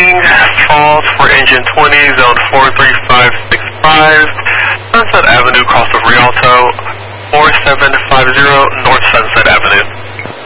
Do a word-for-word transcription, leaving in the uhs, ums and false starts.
morning, falls for engine twenty, zone four three five six five, Sunset Avenue, cross of Rialto, four seven five zero